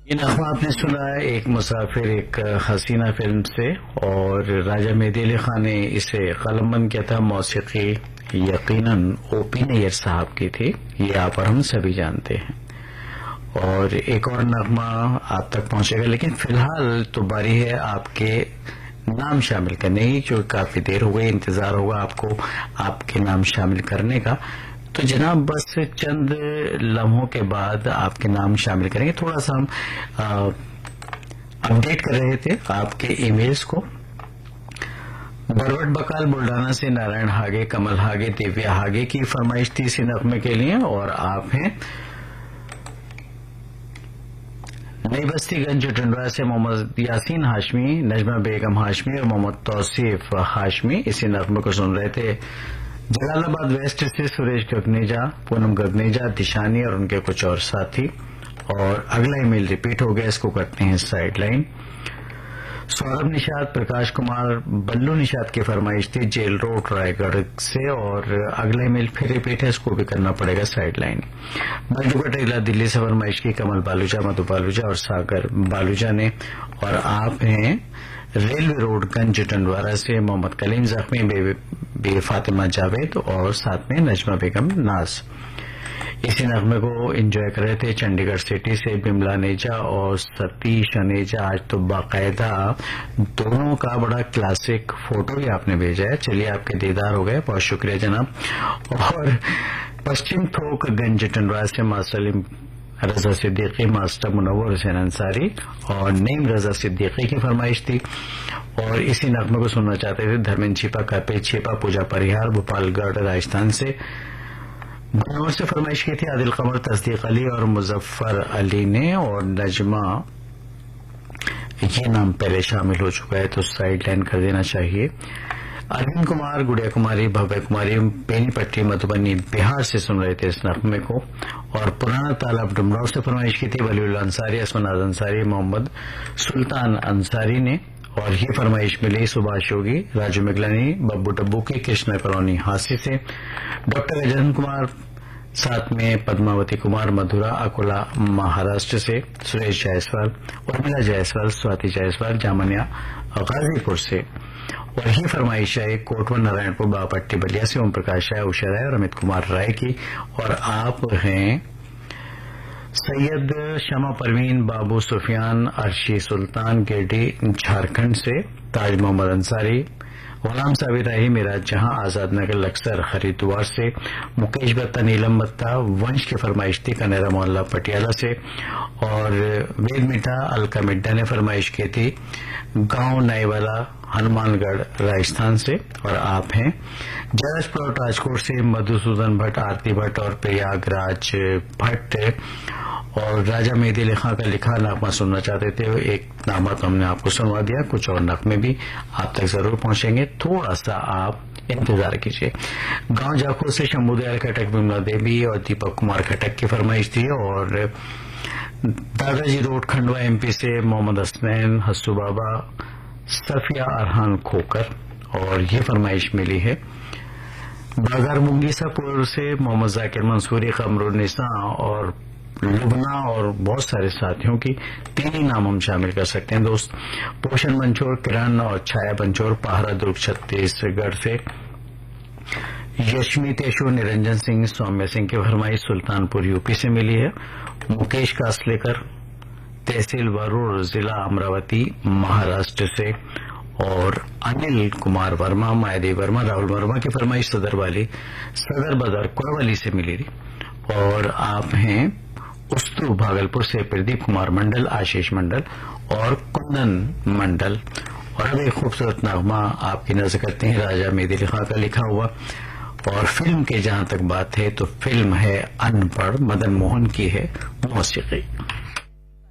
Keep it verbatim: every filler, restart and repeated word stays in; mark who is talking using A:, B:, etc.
A: یہ نغمہ آپ نے سنا ہے ایک مسافر ایک حسینہ فلم سے، اور راجہ مہدی علی خان نے اسے قلم بند کیا تھا۔ موسیقی یقیناً او پی نیر صاحب کی تھی، یہ آپ اور ہم سبھی جانتے ہیں۔ اور ایک اور نغمہ آپ تک پہنچے گا، لیکن فی الحال تو باری ہے آپ کے نام شامل کرنے کی، جو کافی دیر ہو گئی، انتظار ہوگا آپ کو آپ کے نام شامل کرنے کا۔ تو جناب بس چند لمحوں کے بعد آپ کے نام شامل کریں گے۔ تھوڑا سا ہم اپڈیٹ کر رہے تھے آپ کے ای میلز کو۔ بروٹ بکال بلڈانا سے نارائن ہاگے، کمل ہاگے، دیویا ہاگے کی فرمائش تھی اسی نغمے کے لیے، اور آپ ہیں نئی بستی گنج ٹنڈوا سے محمد یاسین ہاشمی، نجمہ بیگم ہاشمی اور محمد توصیف ہاشمی اسی نغمے کو سن رہے تھے۔ جلال آباد ویسٹ سے سریش گگنیجا، پونم گگنیجا، دشانی اور ان کے کچھ اور ساتھی، اور اگلا ای میل ریپیٹ ہو گیا، اس کو کرتے ہیں سائڈ لائن۔ سوربھ نشاد، پرکاش کمار، بلو نشاد کی فرمائش تھی جیل روڈ رائے گڑھ سے، اور اگلا ای میل پھر ریپیٹ ہے، اس کو بھی کرنا پڑے گا سائڈ لائن۔ بنڈو کٹیلا دلی سے فرمائش کی کمل بالوجا، مدھو بالوجا اور ساگر بالوجا نے، اور آپ ہیں ریلوے روڈ گنج ٹنڈوارا سے محمد کلیم زخمی، بے, بے فاطمہ جاوید اور ساتھ میں نجمہ بیگم ناز۔ اسی نغمے کو انجوائے کر رہے تھے چنڈی گڑھ سٹی سے بملا نیجا اور ستیش انیجا۔ آج تو باقاعدہ دونوں کا بڑا کلاسک فوٹو بھی آپ نے بھیجا ہے، چلیے آپ کے دیدار ہو گئے، بہت شکریہ جناب۔ اور پشچم تھوک گنج ٹنڈوارا سے ماسلم رضا صدیقی، ماسٹر منور حسین انصاری اور نیم رضا صدیقی کی فرمائش تھی، اور اسی نغمے کو سننا چاہتے تھے دھرمین چھپا، کپے چھپا، پوجا پریہار، بھوپال گڑھ راجستھان سے۔ بنور سے فرمائش کی تھی عادل قمر، تصدیق علی اور مظفر علی نے، اور نجمہ یہ نام پہلے شامل ہو چکا ہے تو سائڈ لائن کر دینا چاہیے۔ ارون کمار، گڑیا کماری، بھویہ کماری، بینی پٹی مدھوبنی بہار سے سن رہے تھے اس نغمے کو، اور پرانا تالاب ڈمراؤ سے فرمائش کی تھی ولی اللہ انصاری، اسمناز انصاری، محمد سلطان انصاری نے، اور یہ فرمائش ملی سبھاش یوگی، راجو مگلانی، ببو ڈبو کی، کرشنا کالونی ہاسی سے۔ ڈاکٹر اجن کمار، ساتھ میں پدماوتی کمار، مدھورا اکولا مہاراشٹر سے، سریش جائسوال، ارملا جائسوال، سواتی جائسوال، جامنیا غازی پور سے، اور یہ فرمائش ہے کوٹوا نارائن پور باپٹی بلیا سے اوم پرکاش رائے، اوشا رائے اور امیت کمار رائے کی، اور آپ ہیں سید شمع پروین، بابو سفیان، ارشی سلطان گیڈی جھارکھنڈ سے، تاج محمد انصاری، غلام صابر راہی، میرا جہاں، آزاد نگر لکسر ہریدوار سے، مکیش بتا، نیلم بتا، ونش کی فرمائش تھی کنیرا محلہ پٹیالہ سے، اور وید میٹھا الکا مڈا نے فرمائش کی تھی گاؤں نئے والا ہنومان گڑھ راجستھان سے، اور آپ ہیں جرج پلاٹ راجکوٹ سے، مدھوسودن بھٹ، آرتی بھٹ اور پریاگ راج بھٹ، اور راجہ مہدی علی خان کا لکھا نغمہ سننا چاہتے تھے۔ ایک نغمہ تو ہم نے آپ کو سنوا دیا، کچھ اور نغمے بھی آپ تک ضرور پہنچیں گے، تھوڑا سا آپ انتظار کیجیے۔ گاؤں جاکو سے شمبو دیال کھٹک، بملا دیوی اور دیپک کمار کھٹک کی فرمائش تھی، اور دادا جی روڈ کھنڈوا ایم پی سے محمد حسنین، حسو بابا، صفیہ ارحان کھوکر، اور یہ فرمائش ملی ہے بازار منگیسا پور سے محمد ذاکر منصوری، قمر النساء اور لبنا اور بہت سارے ساتھیوں کی، تین ہی نام ہم شامل کر سکتے ہیں دوست۔ پوشن منچور، کرن اور چھایا بنچور، پہرا درگ چھتیس گڑھ سے، یشمی تیشو، نرنجن سنگھ، سومیہ سنگھ کی فرمائش سلطان پور یو پی سے ملی ہے۔ مکیش کاسلیکر، تحصیل ورور، ضلع امراوتی مہاراشٹر سے، اور انل کمار ورما، مایادی ورما، راہل ورما کی فرمائش صدر والی صدر بازار کوڑوالی سے ملی تھی، اور آپ ہیں استو بھاگلپور سے پردیپ کمار منڈل، آشیش منڈل اور کندن منڈل۔ اور اب ایک خوبصورت نغمہ آپ کی نظر کرتے ہیں راجہ مہدی علی خان کا لکھا ہوا، اور فلم کے جہاں تک بات ہے تو فلم ہے ان پڑھ، مدن موہن کی ہے موسیقی۔